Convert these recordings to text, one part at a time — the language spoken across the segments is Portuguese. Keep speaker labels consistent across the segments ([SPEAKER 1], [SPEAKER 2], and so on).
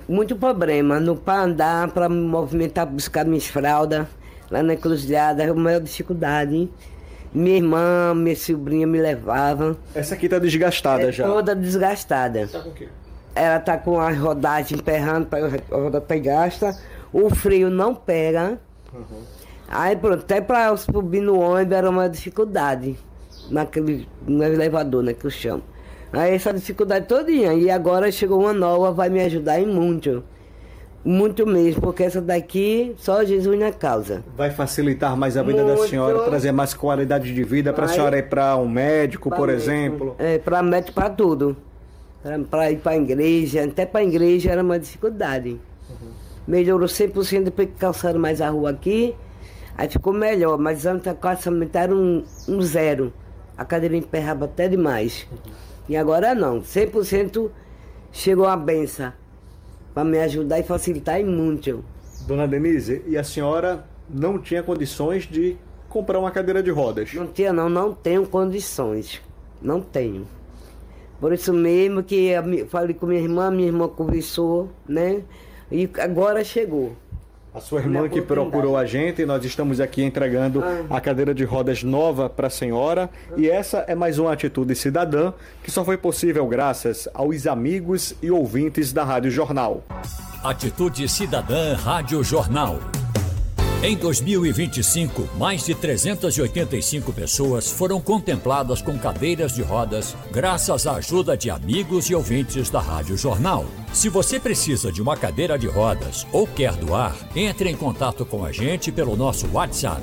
[SPEAKER 1] muito problema. Para andar, para me movimentar, buscar minhas fraldas, lá na encruzilhada, é a maior dificuldade. Minha irmã, minha sobrinha me levavam.
[SPEAKER 2] Essa aqui tá desgastada já?
[SPEAKER 1] Toda desgastada.
[SPEAKER 2] Tá com o quê?
[SPEAKER 1] Ela tá com a rodagem emperrando, a roda tá gasta, o freio não pega. Aí pronto, até para subir no ônibus era uma dificuldade, no elevador, né, que eu chamo. Aí essa dificuldade todinha, e agora chegou uma nova, vai me ajudar em muito. Muito mesmo, porque essa daqui, só Jesus na causa.
[SPEAKER 2] Vai facilitar mais a vida da senhora, trazer mais qualidade de vida para a senhora ir para um médico, por exemplo?
[SPEAKER 1] Para médico, para tudo. Para ir para a igreja, até para a igreja era uma dificuldade. Melhorou 100% depois que calçaram mais a rua aqui, aí ficou melhor, mas antes a calçamento era um zero. A cadeira emperrava até demais. E agora não, 100% chegou a benção. Para me ajudar e facilitar muito.
[SPEAKER 2] Dona Denise, e a senhora não tinha condições de comprar uma cadeira de rodas?
[SPEAKER 1] Não tinha não tenho condições. Não tenho. Por isso mesmo que eu falei com minha irmã conversou, né? E agora chegou.
[SPEAKER 2] A sua irmã que procurou a gente, nós estamos aqui entregando a cadeira de rodas nova para a senhora. E essa é mais uma atitude cidadã que só foi possível graças aos amigos e ouvintes da Rádio Jornal.
[SPEAKER 3] Atitude Cidadã Rádio Jornal. Em 2025, mais de 385 pessoas foram contempladas com cadeiras de rodas graças à ajuda de amigos e ouvintes da Rádio Jornal. Se você precisa de uma cadeira de rodas ou quer doar, entre em contato com a gente pelo nosso WhatsApp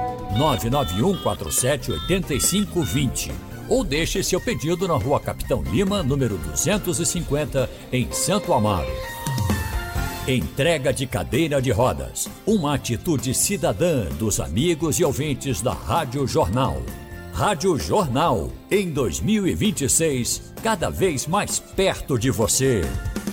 [SPEAKER 3] 991478520 ou deixe seu pedido na Rua Capitão Lima, número 250, em Santo Amaro. Entrega de cadeira de rodas. Uma atitude cidadã dos amigos e ouvintes da Rádio Jornal. Rádio Jornal, em 2026, cada vez mais perto de você.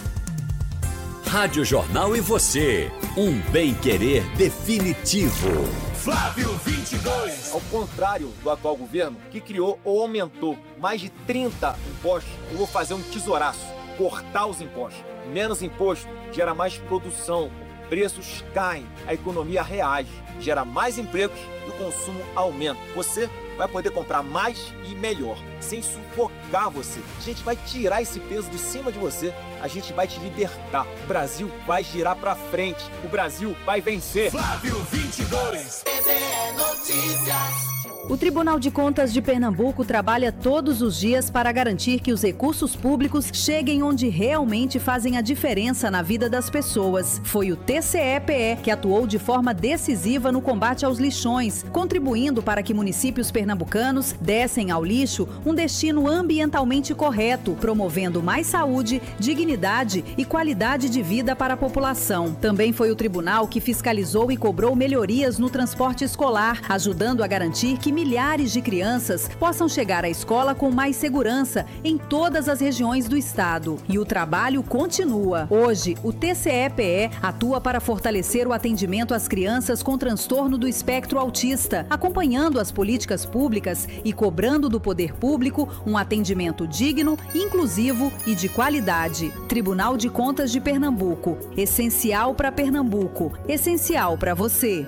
[SPEAKER 3] Rádio Jornal e você. Um bem-querer definitivo.
[SPEAKER 4] Flávio 22.
[SPEAKER 5] Ao contrário do atual governo, que criou ou aumentou mais de 30 impostos, eu vou fazer um tesouraço, cortar os impostos. Menos imposto gera mais produção, preços caem, a economia reage, gera mais empregos e o consumo aumenta. Você vai poder comprar mais e melhor, sem sufocar você. A gente vai tirar esse peso de cima de você, a gente vai te libertar. O Brasil vai girar pra frente, o Brasil vai vencer.
[SPEAKER 4] Flávio 22. TVE Notícias.
[SPEAKER 6] O Tribunal de Contas de Pernambuco trabalha todos os dias para garantir que os recursos públicos cheguem onde realmente fazem a diferença na vida das pessoas. Foi o TCE-PE que atuou de forma decisiva no combate aos lixões, contribuindo para que municípios pernambucanos dessem ao lixo um destino ambientalmente correto, promovendo mais saúde, dignidade e qualidade de vida para a população. Também foi o tribunal que fiscalizou e cobrou melhorias no transporte escolar, ajudando a garantir que milhares de crianças possam chegar à escola com mais segurança em todas as regiões do estado. E o trabalho continua. Hoje, o TCE-PE atua para fortalecer o atendimento às crianças com transtorno do espectro autista, acompanhando as políticas públicas e cobrando do poder público um atendimento digno, inclusivo e de qualidade. Tribunal de Contas de Pernambuco. Essencial para Pernambuco. Essencial para você.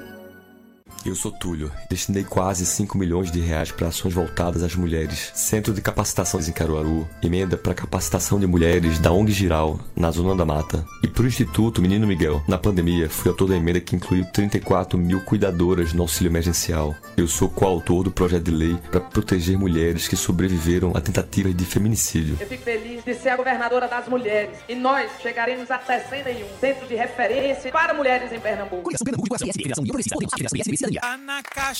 [SPEAKER 7] Eu sou Túlio. Destinei quase 5 milhões de reais para ações voltadas às mulheres. Centro de Capacitações em Caruaru. Emenda para capacitação de mulheres da ONG Giral, na Zona da Mata. E para o Instituto Menino Miguel. Na pandemia, fui autor da emenda que incluiu 34 mil cuidadoras no auxílio emergencial. Eu sou coautor do projeto de lei para proteger mulheres que sobreviveram a tentativas de feminicídio.
[SPEAKER 8] Eu fico feliz de ser a governadora das mulheres. E nós chegaremos a 61 centros de referência para mulheres em Pernambuco.
[SPEAKER 4] Tá na caixa.